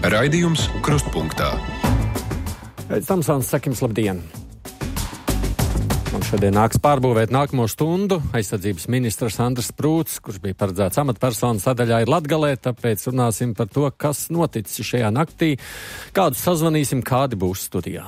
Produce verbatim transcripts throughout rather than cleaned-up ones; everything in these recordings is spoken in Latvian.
Raidījums Krustpunktā. Pēc tam Sāns Sakims, labdien! Man šodien nāks pārbūvēt nākamo stundu. Aizsardzības ministrs Andris Prūts, kurš bija paredzēts amatpersonu sadaļā, ir Latgalē, tāpēc runāsim par to, kas noticis šajā naktī, kādus sazvanīsim, kādi būs studijā.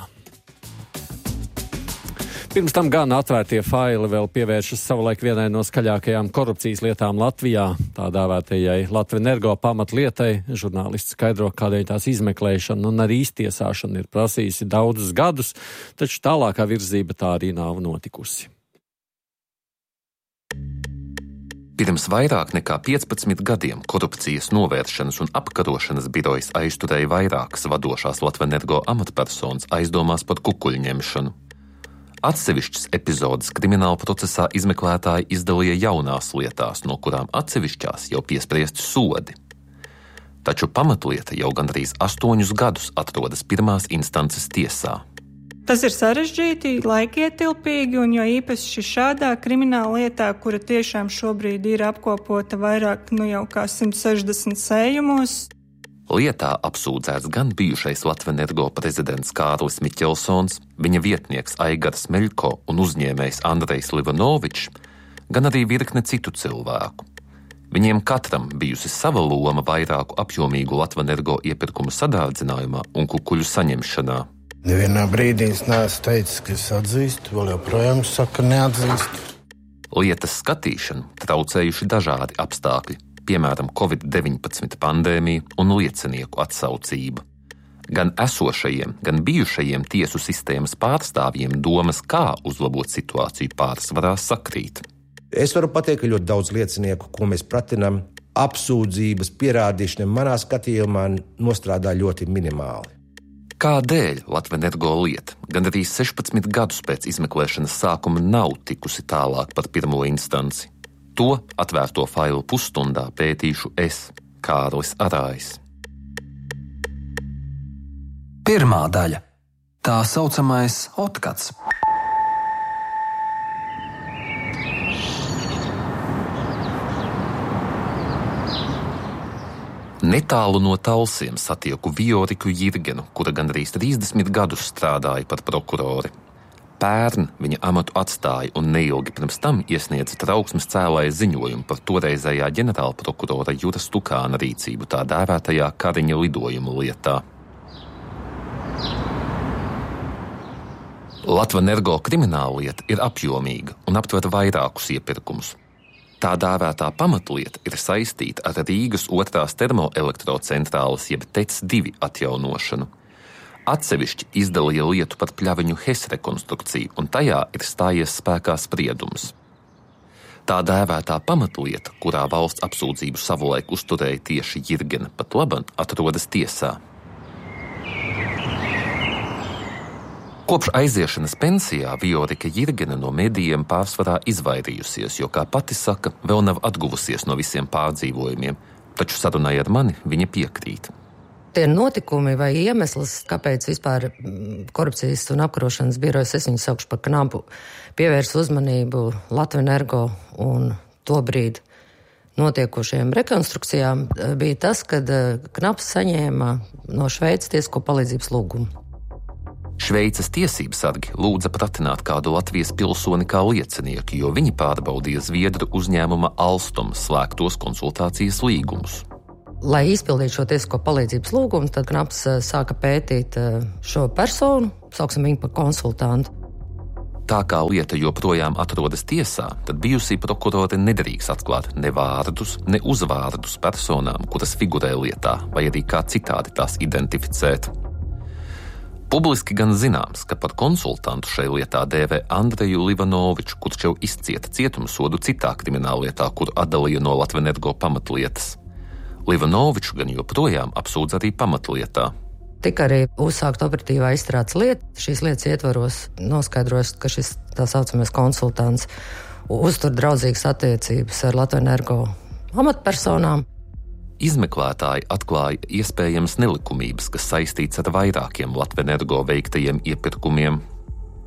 Pirms tam gan atvērtie faili vēl pievēršas savulaik vienai no skaļākajām korupcijas lietām Latvijā, tā dēvētajai Latvenergo pamatlietai. Žurnālists skaidro, kādēļ tās izmeklēšana un arī iztiesāšana ir prasījusi daudzus gadus, taču tālākā virzība tā arī nav notikusi. Pirms vairāk nekā piecpadsmit gadiem korupcijas novēršanas un apkarošanas birojas aizturēja vairākas vadošās Latvenergo amatpersonas aizdomās par kukuļņemšanu. Atsevišķas epizodes krimināla procesā izmeklētāji izdalīja jaunās lietās, no kurām atsevišķās jau piespriesti sodi. Taču pamatlieta jau gandrīz astoņus gadus atrodas pirmās instances tiesā. Tas ir sarežģīti, laikietilpīgi, un jo īpaši šādā krimināla lietā, kura tiešām šobrīd ir apkopota vairāk, nu jau kā simt sešdesmit sējumos. Lietā apsūdzēts gan bijušais Latvenergo prezidents Kārlis Miķelsons, viņa vietnieks Aigars Meļko un uzņēmējs Andrejs Livanovičs, gan arī virkne citu cilvēku. Viņiem katram bijusi sava loma vairāku apjomīgu Latvenergo iepirkumu sadārdzinājumā un kukuļu saņemšanā. Nevienā brīdī es neesmu teicis, ka es atzīstu, vēl joprojām saka neatzīstu. Lietas skatīšanu traucējuši dažādi apstākļi, piemēram, covid deviņpadsmit pandēmija un liecinieku atsaucība. Gan esošajiem, gan bijušajiem tiesu sistēmas pārstāvjiem domas, kā uzlabot situāciju, pārsvarā sakrīt. Es varu pateikt, ka ļoti daudz liecinieku, ko mēs pratinām, apsūdzības pierādīšana manā skatījumā nostrādā ļoti minimāli. Kādēļ Latvenergo lieta gan arī sešpadsmit gadus pēc izmeklēšanas sākuma nav tikusi tālāk par pirmo instanci? To atvērto failu pusstundā pētīšu es, Kārlis Arājs. Pirmā daļa. Tā saucamais otkats. Netālu no Talsiem satieku Vioriku Jirgenu, kura gandrīz trīsdesmit gadus strādāja par prokurori. Pērn viņa amatu atstāja un neilgi pirms tam iesniedza trauksmes cēlāja ziņojumu par toreizējā ģenerālprokurora Jura Stukāna rīcību tā dēvētajā Kariņa lidojumu lietā. Latvenergo krimināla lieta ir apjomīga un aptver vairākus iepirkumus. Tā dēvētā pamatlieta ir saistīta ar Rīgas otrās termoelektrocentrāles jeb T E C divi atjaunošanu. Atsevišķi izdalīja lietu par pļaviņu Hes rekonstrukciju, un tajā ir stājies spēkā spriedums. Tā dēvētā pamatlieta, kurā valsts apsūdzību savulaik uzturēja tieši Jirgena, pat laban atrodas tiesā. Kopš aiziešanas pensijā Viorika Jirgena no medijiem pārsvarā izvairījusies, jo, kā pati saka, vēl nav atguvusies no visiem pārdzīvojumiem, taču sarunai ar mani viņa piekrīt. Tie notikumi vai iemesls, kāpēc vispār korupcijas un apkarošanas birojas, es viņu saukšu par knapu, pievērs uzmanību Latvenergo un tobrīd notiekošajām rekonstrukcijām, bija tas, kad knaps saņēma no Šveices tiesisko palīdzības lūgumu. Šveices tiesības sargi lūdza pratināt kādu Latvijas pilsoni kā liecinieku, jo viņi pārbaudīja Zviedru uzņēmuma Alstom slēgtos konsultācijas līgumus. Lai izpildītu šo tiesisko palīdzības lūgumu, tad knaps sāka pētīt šo personu, sauksim viņu par konsultantu. Tā kā lieta joprojām atrodas tiesā, tad bijusī prokurore nedrīkst atklāt ne vārdus, ne uzvārdus personām, kuras figurē lietā, vai arī kā citādi tās identificēt. Publiski gan zināms, ka par konsultantu šai lietā dēvē Andreju Livanoviču, kurš jau izcieta cietumsodu citā krimināllietā, kuru atdalīja no Latvenergo pamatlietas. Livanoviču gan joprojām apsūdz arī pamatlietā. Tika arī uzsākt operatīvā izstrādes lieta. Šīs lietas ietvaros noskaidrojas, ka šis tā saucamais konsultants uztur draudzīgas attiecības ar Latvenergo amatpersonām. Izmeklētāji atklāja iespējams nelikumības, kas saistīts ar vairākiem Latvenergo veiktajiem iepirkumiem.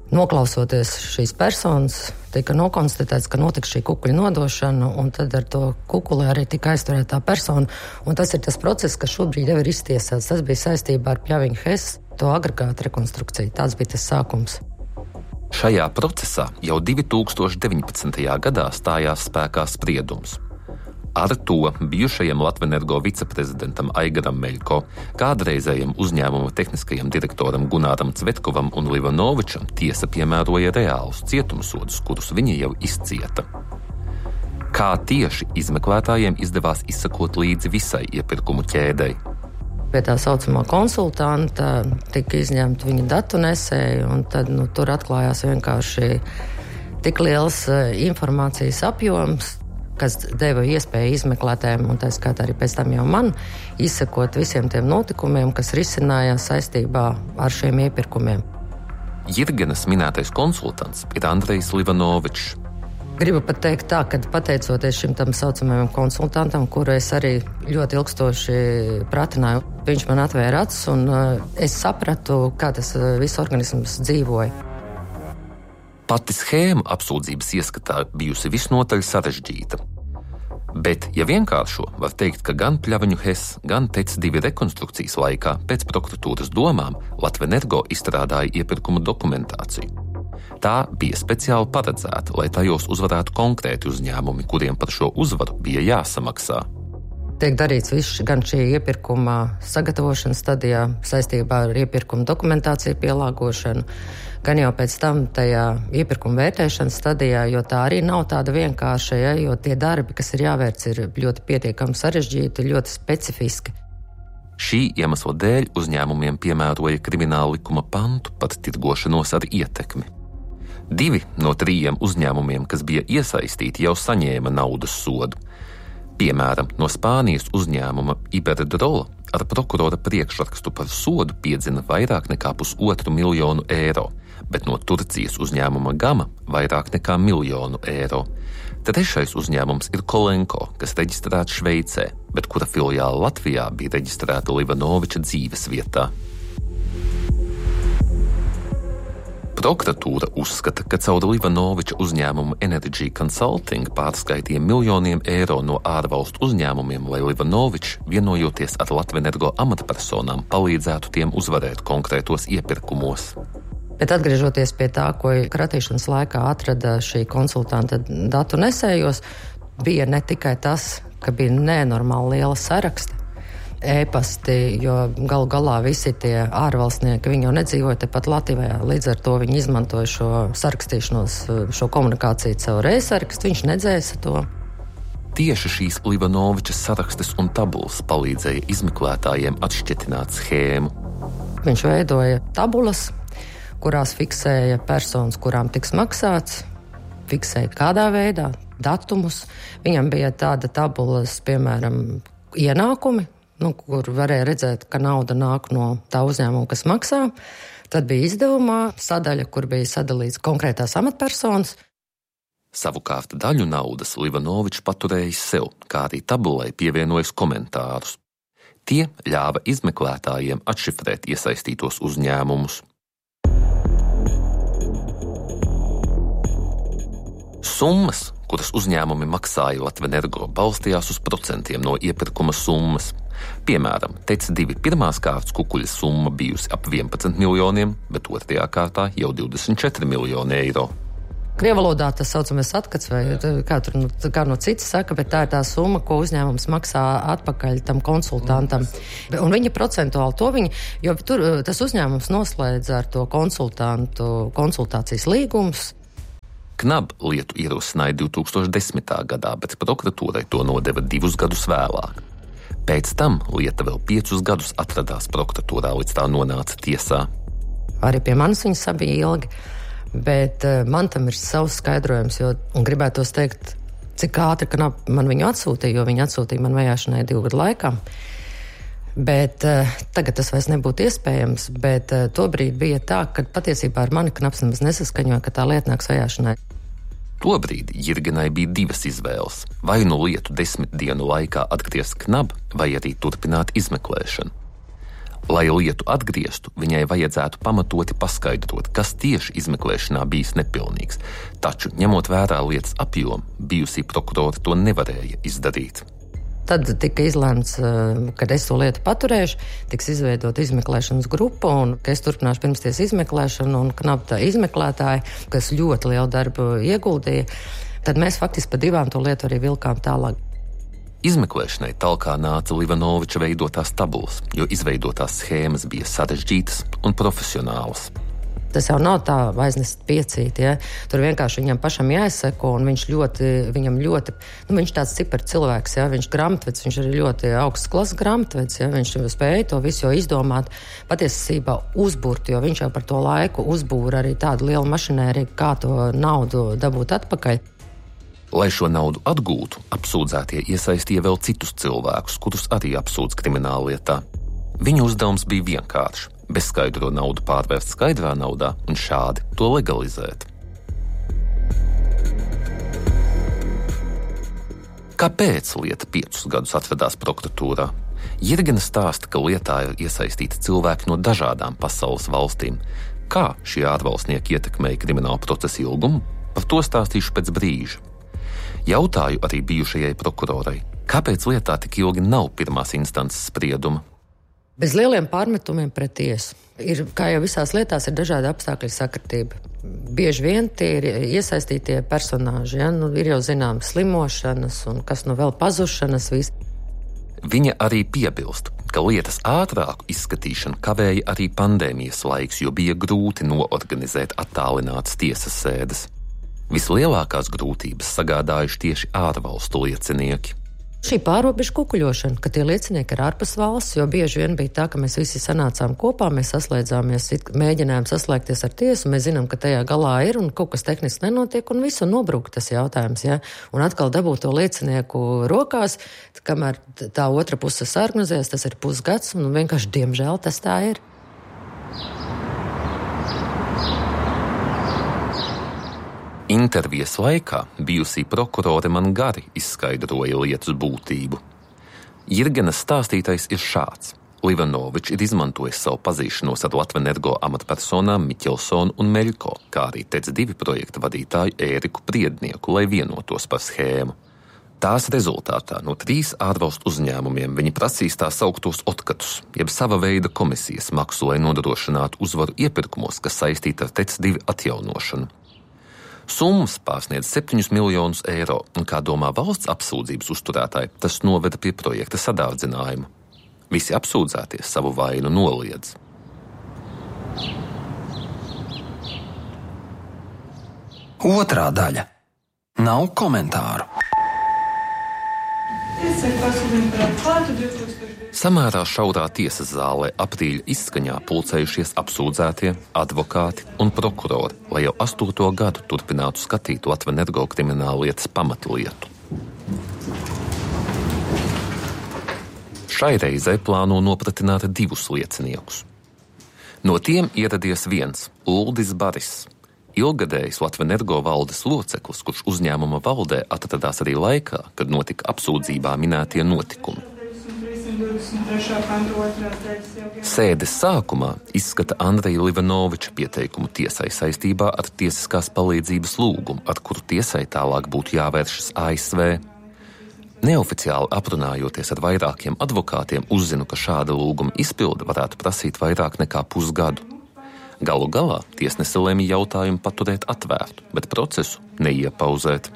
Noklausoties šīs personas, tika nokonstatēts, ka notika šī kukuļa nodošana, un tad ar to kukuli arī tika aizturētā persona. Un tas ir tas process, kas šobrīd jau ir iztiesāts. Tas bija saistībā ar Pļaviņu Hess, to agregātu rekonstrukciju. Tāds bija tas sākums. Šajā procesā jau divi tūkstoši deviņpadsmitajā gadā stājās spēkā spriedums. Ar to bijušajam Latvenergo viceprezidentam Aigaram Meļko, kādreizējam uzņēmuma tehniskajam direktoram Gunāram Cvetkovam un Livanovičam tiesa piemēroja reālus cietumsodus, kurus viņi jau izcieta. Kā tieši izmeklētājiem izdevās izsakot līdzi visai iepirkumu ķēdei? Pie tā saucamā konsultanta tika izņemta viņa datu nesēja, un tad nu, tur atklājās vienkārši tik liels informācijas apjoms, kas deva iespēju izmeklētājiem, un tā skaitā arī pēc tam jau man, izsekot visiem tiem notikumiem, kas risinājās saistībā ar šiem iepirkumiem. Jirgenas minētais konsultants ir Andrejs Livanovičs. Gribu pat teikt tā, ka pateicoties šim tam saucamajam konsultantam, kuru es arī ļoti ilgstoši pratināju, viņš man atvēra acis, un es sapratu, kā tas viss organisms dzīvoja. Pati schēma apsūdzības ieskatā bijusi visnotaļ sarežģīta. Bet, ja vienkāršo, var teikt, ka gan Pļaviņu Hess, gan T E C divi rekonstrukcijas laikā pēc prokuratūras domām Latvenergo izstrādāja iepirkumu dokumentāciju. Tā bija speciāli paredzēta, lai tajos uzvarētu konkrēti uzņēmumi, kuriem par šo uzvaru bija jāsamaksā. Tiek darīts viss gan šī iepirkuma sagatavošanas stadijā saistībā ar iepirkuma dokumentāciju pielāgošanu, gan jau pēc tam tajā iepirkuma vērtēšanas stadijā, jo tā arī nav tāda vienkārša, ja, jo tie darbi, kas ir jāvērc, ir ļoti pietiekami sarežģīti, ļoti specifiski. Šī iemesla dēļ uzņēmumiem piemēroja krimināla likuma pantu par tirgošanos ar ietekmi. Divi no trījiem uzņēmumiem, kas bija iesaistīti, jau saņēma naudas sodu. Piemēram, no Spānijas uzņēmuma Iberdrola ar prokurora priekšrakstu par sodu piedzina vairāk nekā pusotru miljonu eiro, bet no Turcijas uzņēmuma Gama vairāk nekā miljonu eiro. Trešais uzņēmums ir Kolenko, kas reģistrēts Šveicē, bet kura filiāla Latvijā bija reģistrēta Livanoviča dzīves vietā. Prokuratūra uzskata, ka caur Livanoviča uzņēmumu Energy Consulting pārskaitīja miljoniem eiro no ārvalstu uzņēmumiem, lai Livanovičs, vienojoties ar Latvenergo amatpersonām, palīdzētu tiem uzvarēt konkrētos iepirkumos. Bet atgriežoties pie tā, ko kratīšanas laikā atrada šī konsultanta datu nesējos, bija ne tikai tas, ka bija nenormāli liela saraksta, e-pasti, jo galu galā visi tie ārvalstnieki, viņi jau nedzīvoja tepat Latvijā, līdz ar to viņi izmantoja šo sarakstīšanos, šo komunikāciju caur e-sarakstu, viņš nedzēsa to. Tieši šīs Livanovičas sarakstes un tabulas palīdzēja izmeklētājiem atšķetināt schēmu. Viņš veidoja tabulas, kurās fiksēja personas, kurām tiks maksāts, fiksēja kādā veidā, datumus. Viņam bija tāda tabulas, piemēram, ienākumi, nu, kur varēja redzēt, ka nauda nāk no tā uzņēmuma, kas maksā. Tad bija izdevumā sadaļa, kur bija sadalīts konkrētās amatpersonas. Savukārt daļu naudas Livanovičs paturējis sev, kā arī tabulai pievienojis komentārus. Tie ļāva izmeklētājiem atšifrēt iesaistītos uzņēmumus. Summas, kuras uzņēmumi maksāja Latvenergo, balstījās uz procentiem no iepirkuma summas. Piemēram, T E C divi pirmās kārtas kukuļa summa bijusi ap vienpadsmit miljoniem, bet otrajā kārtā jau divdesmit četri miljoni eiro. Krievvalodā tas saucamais atkats, vai kā tur nu, kā no citas saka, bet tā ir tā summa, ko uzņēmums maksā atpakaļ tam konsultantam. Un viņa procentuāli to viņa, jo tur tas uzņēmums noslēdz ar to konsultantu konsultācijas līgumus. Knab lietu ierosināja divi tūkstoši desmitā gadā, bet prokuratūrai to nodeva divus gadus vēlāk. Pēc tam lieta vēl piecus gadus atradās prokuratūrā, līdz tā nonāca tiesā. Arī pie manis viņas bija ilgi, bet man tam ir savs skaidrojums, jo, un gribētos teikt, cik ātri Knab man viņu atsūtīja, jo viņi atsūtīja man vajāšanai divu gadu laikā. Bet uh, tagad tas vairs nebūtu iespējams, bet uh, tobrīd bija tā, ka patiesībā ar mani Knabs nemaz nesaskaņoja, ka tā lieta nāks vajāšanai. Tobrīd Jirgenai bija divas izvēles – vai nu lietu desmit dienu laikā atgriezt Knab, vai arī turpināt izmeklēšanu. Lai lietu atgrieztu, viņai vajadzētu pamatoti paskaidrot, kas tieši izmeklēšanā bijis nepilnīgs, taču, ņemot vērā lietas apjomu, bijusī prokurori to nevarēja izdarīt. Tad tika izlēmts, kad es to lietu paturēšu, tiks izveidot izmeklēšanas grupa un ka es turpināšu pirmsties izmeklēšanu un knapta izmeklētāji, kas ļoti lielu darbu ieguldīja, tad mēs faktiski pa divām to lietu arī vilkām tālāk. Izmeklēšanai talkā nāca Livanoviča veidotās tabulas, jo izveidotās schēmas bija sarežģītas un profesionālas. Tas jau nav tā aiznest piecīt, ja? Tur vienkārši viņam pašam jāizseko, un viņš ļoti, viņam ļoti, nu viņš tāds ciparu cilvēks, ja? Viņš grāmatveds, viņš arī ļoti augsts klases grāmatveds, ja? Viņš spēja to visu jau izdomāt, patiesībā uzbūrt, jo viņš jau par to laiku uzbūra arī tādu lielu mašinēriju, kā to naudu dabūt atpakaļ. Lai šo naudu atgūtu, apsūdzētie iesaistīja vēl citus cilvēkus, kurus arī apsūdz krimināllietā. Viņu uzdevums bija vienkāršs – bezskaidro naudu pārvērst skaidrā naudā un šādi to legalizēt. Kāpēc lieta piecus gadus atvedās prokuratūrā? Jirgena stāsta, ka lietā ir iesaistīti cilvēki no dažādām pasaules valstīm. Kā šie ārvalstnieki ietekmēja kriminālu procesu ilgumu? Par to stāstīšu pēc brīža. Jautāju arī bijušajai prokurorai, kāpēc lietā tik ilgi nav pirmās instances sprieduma? Bez lieliem pārmetumiem pret tiesu. Ir, kā jau visās lietās, ir dažādi apstākļi sakritība. Bieži vien tie ir iesaistītie personāži, ja? Nu, ir jau zināmas slimošanas un kas nu vēl pazušanas viss. Viņa arī piebilst, ka lietas ātrāku izskatīšanu kavēja arī pandēmijas laiks, jo bija grūti noorganizēt attālinātas tiesas sēdes. Vislielākās grūtības sagādājuši tieši ārvalstu liecinieki. Šī pārobežu kukuļošana, ka tie liecinieki ir ārpus valsts, jo bieži vien bija tā, ka mēs visi sanācām kopā, mēs saslēdzāmies, mēģinājām saslēgties ar tiesu, mēs zinām, ka tajā galā ir un kaut kas tehniski nenotiek un visu nobrūk tas jautājums, ja? Un atkal dabūt to liecinieku rokās, kamēr tā otra puse sargnozēs, tas ir pusgads un vienkārši, diemžēl, tas tā ir. Intervijas laikā bijusī prokurore man gari izskaidroja lietas būtību. Jirgenas stāstītais ir šāds. Livanovičs ir izmantojis savu pazīšanos ar Latvenergo amatpersonām Miķelsonu un Meļko, kā arī T E C divi projekta vadītāju Ēriku Priednieku, lai vienotos par schēmu. Tās rezultātā no trīs ārvalstu uzņēmumiem viņi prasīs tā sauktos otkatus, jeb sava veida komisijas maksu, lai nodrošinātu uzvaru iepirkumos, kas saistīti ar T E C divi atjaunošanu. Summas pārsniedz septiņus miljonus eiro, un, kā domā valsts apsūdzības uzturētāji, tas noveda pie projekta sadārdzinājuma. Visi apsūdzētie savu vainu noliedz. Otrā daļa. Nav komentāru. Samērā šaurā tiesas zālē aprīļa izskaņā pulcējušies apsūdzētie, advokāti un prokurori, lai jau astoto gadu turpinātu skatīt Latvenergo krimināllietas pamatlietu. Šai reizei plāno nopratināt divus lieciniekus. No tiem ieradies viens – Uldis Baris, ilgadējs Latvenergo valdes loceklis, kurš uzņēmuma valdē atradās arī laikā, kad notika apsūdzībā minētie notikumi. Sēdes sākumā izskata Andreja Livanoviča pieteikumu tiesai saistībā ar tiesiskās palīdzības lūgumu, ar kuru tiesai tālāk būtu jāvēršas A S V. Neoficiāli aprunājoties ar vairākiem advokātiem, uzzinu, ka šāda lūguma izpilde varētu prasīt vairāk nekā pusgadu. Galu galā tiesnese lemj jautājumu paturēt atvērtu, bet procesu neiepauzēt.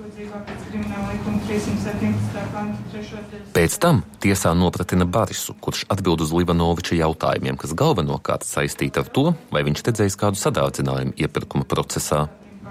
Pēc tam tiesā nopratina Barisu, kurš atbild uz Livanoviča jautājumiem, kas galvenokārt saistīti ar to, vai viņš redzējis kādu sadārdzinājumu iepirkuma procesā.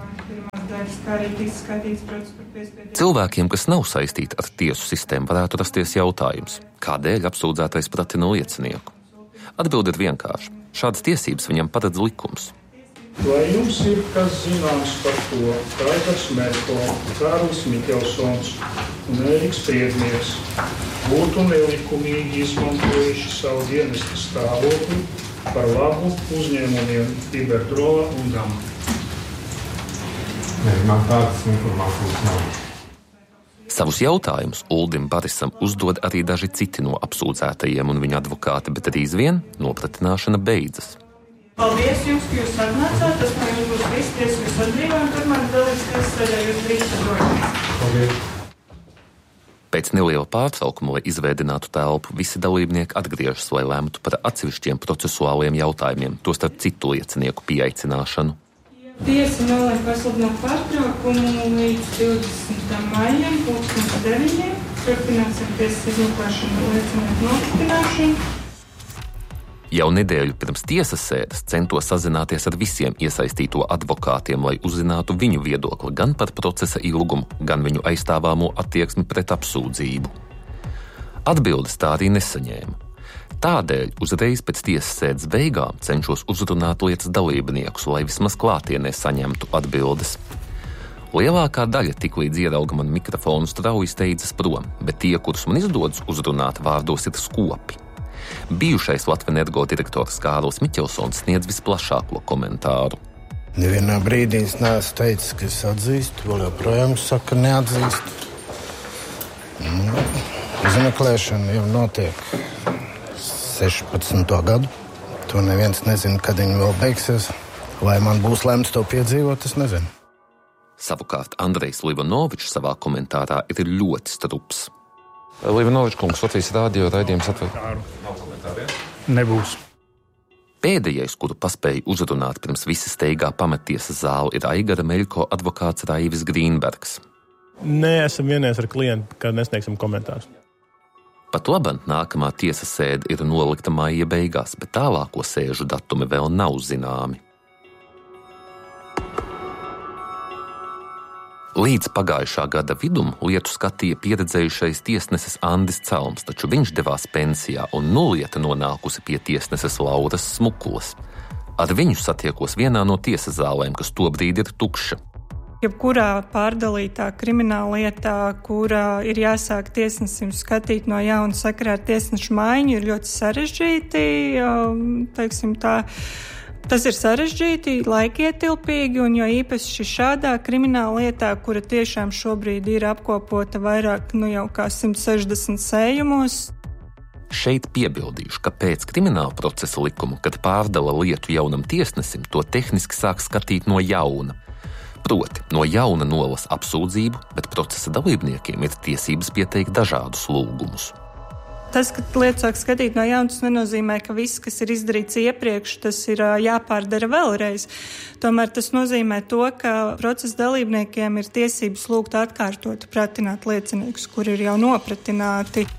Cilvēkiem, kas nav saistīti ar tiesu sistēmu, varētu rasties jautājums, kādēļ apsūdzētais pratina liecinieku. Atbild ir vienkārši. Šādas tiesības viņam paredz likums. Vai jums ir kas zināms par to, ka Aigars Meļko, Kārlis Miķelsons un Ēriks Priednieks būtu nelikumīgi izmantojuši savu dienesta stāvokli par labu uzņēmumiem Iberdrola un Gama? Nē, man tādas informācijas nav. Savus jautājumus Uldim Barisam uzdod arī daži citi no apsūdzētajiem un viņa advokāti, bet drīz vien nopratināšana beidzas. Paldies jums, ka jūs atnācāt. Tas no jums būs viss tiesa, jūs atbrīvojam, turmāk dalības tiesas sēdē jūs drīkstat doties. Paldies. Pēc neliela pārtraukuma, lai izveidinātu telpu, visi dalībnieki atgriežas, lai lemtu par atsevišķiem procesuāliem jautājumiem, tostarp citu liecinieku pieaicināšanu. Tiesa nolēma pasludināt pārtraukumu līdz divdesmitam maijam, pulkstens deviņiem. Turpināsim tiesas izmeklēšanu liecinieku nopratināšanu. Jau nedēļu pirms tiesas sēdes centos sazināties ar visiem iesaistīto advokātiem, lai uzzinātu viņu viedokli gan par procesa ilgumu, gan viņu aizstāvāmo attieksmi pret apsūdzību. Atbildes tā arī nesaņēma. Tādēļ uzreiz pēc tiesas sēdes beigām cenšos uzrunāt lietas dalībniekus, lai vismaz klātienē saņemtu atbildes. Lielākā daļa tiklīdz ierauga man mikrofonu strauji steidzas prom, bet tie, kurus man izdodas uzrunāt, vārdos ir skopi. Bijušais Latvenergo direktors Kārlis Miķelsons sniedz visplašāko komentāru. Nevienā brīdī es neesmu teicis, ka es atzīstu, vēl joprojām saku, ka neatzīstu. Nu, izmeklēšana jau notiek sešpadsmito gadu. To neviens nezina, kad viņi vēl beigsies. Vai man būs lemts to piedzīvot, es nezinu. Savukārt Andrejs Livanovičs savā komentārā ir ļoti strups. Livanovičs kungs, Latvijas rādio raidījums atver. Nebūs. Pēdējais, kuru paspēja uzrunāt pirms visa steigā pametiesas zāli, ir Aigara Meļko advokāts Raivis Grīnbergs. Nē, esam vienies ar klientu, kad nesniegsim komentārus. Pat labam nākamā tiesas sēde ir nolikta maija beigās, bet tālāko sēžu datumi vēl nav zināmi. Līdz pagājušā gada vidum lietu skatīja pieredzējušais tiesnesis Andis Celms, taču viņš devās pensijā un nu lieta nonākusi pie tiesneses Lauras Smukulas. Ar viņu satiekos vienā no tiesas zālēm, kas tobrīd ir tukša. Jebkurā pārdalītā krimināla lietā, kurā ir jāsāk tiesnesim skatīt no jauna sakarā ar tiesnešu maiņu, ir ļoti sarežģīti, teiksim tā. Tas ir sarežģīti, laikietilpīgi, un jo īpaši šādā krimināla lietā, kura tiešām šobrīd ir apkopota vairāk, nu jau kā simt sešdesmit sējumos. Šeit piebildīšu, ka pēc krimināla procesa likuma, kad pārdala lietu jaunam tiesnesim, to tehniski sāk skatīt no jauna. Proti, no jauna nolas apsūdzību, bet procesa dalībniekiem ir tiesības pieteikt dažādus lūgumus. Tas, ka lietu sāk skatīt no jauna, tas nenozīmē, ka viss, kas ir izdarīts iepriekš, tas ir jāpārdara vēlreiz. Tomēr tas nozīmē to, ka procesa dalībniekiem ir tiesības lūgt atkārtot pratināt lieciniekus, kuri ir jau nopratināti.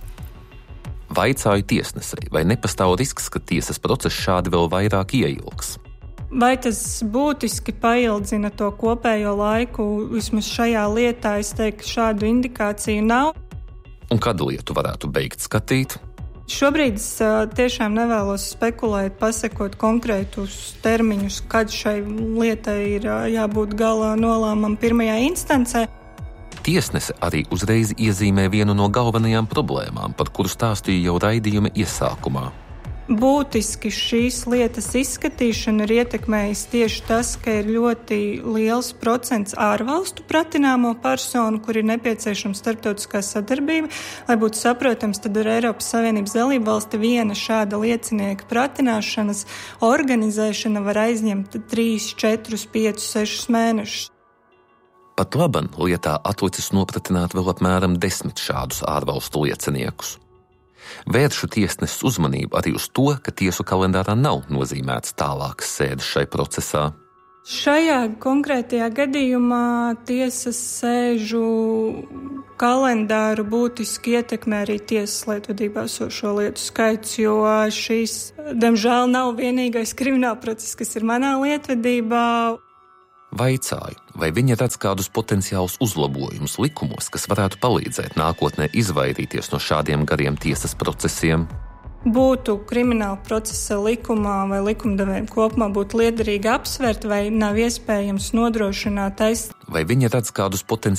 Vaicāju tiesnesei, vai nepastāv risks, ka tiesas process šādi vēl vairāk ieilgs? Vai tas būtiski paildzina to kopējo laiku? Vismaz šajā lietā es teiktu, šādu indikāciju nav. Un kad lietu varētu beigt skatīt? Šobrīd es tiešām nevēlos spekulēt, pasakot konkrētus termiņus, kad šai lietai ir jābūt galā nolēmam pirmajā instancē. Tiesnese arī uzreiz iezīmē vienu no galvenajām problēmām, par kuru stāstīja jau raidījuma iesākumā. Būtiski šīs lietas izskatīšanu ir ietekmējis tieši tas, ka ir ļoti liels procents ārvalstu pratināmo personu, kur ir nepieciešama starptautiskā sadarbība. Lai būtu saprotams, tad ar Eiropas Savienības dalību valsti viena šāda liecinieka pratināšanas organizēšana var aizņemt trīs, četrus, piecus, sešus mēnešus. Pat laban lietā atlicis nopratināt vēl apmēram desmit šādus ārvalstu lieciniekus. Vēršu tiesneses uzmanību arī uz to, ka tiesu kalendārā nav nozīmēts tālākas sēdes šai procesā. Šajā konkrētajā gadījumā tiesas sēžu kalendāru būtiski ietekmē arī tiesas lietvedībā esošo lietu skaits, jo šīs, diemžēl, nav vienīgais krimināla process, kas ir manā lietvedībā. Vaicāju, vai viņa redz kādus potenciālus uzlabojumus likumos, kas varētu palīdzēt nākotnē izvairīties no šādiem gariem tiesas procesiem? Būtu krimināla procesa likumā vai likumdevējiem kopumā būtu liederīgi apsvērt, vai nav iespējams nodrošināt aiz... Vai viņa redz kādus potenciālus